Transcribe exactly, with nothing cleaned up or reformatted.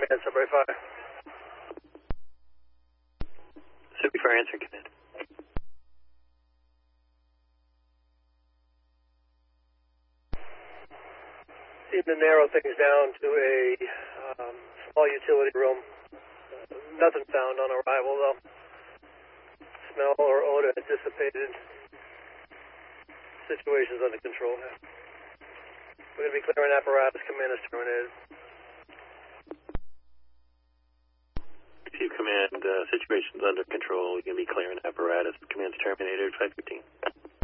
Command, Sudbury Fire. Sudbury Fire answering command. Seem to narrow things down to a um, small utility room. Uh, nothing found on arrival, though. Smell or odor had dissipated. Situation's under control now. We're going to be clearing apparatus. Command is terminated. Receive command. Uh, situation's under control. We're going to be clearing apparatus. Command's terminated. five fifteen.